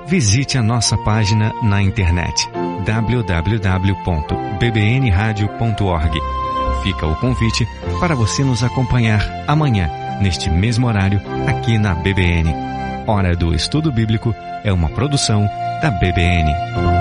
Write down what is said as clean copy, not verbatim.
visite a nossa página na internet www.bbnradio.org. Fica o convite para você nos acompanhar amanhã, neste mesmo horário, aqui na BBN. Hora do Estudo Bíblico é uma produção da BBN.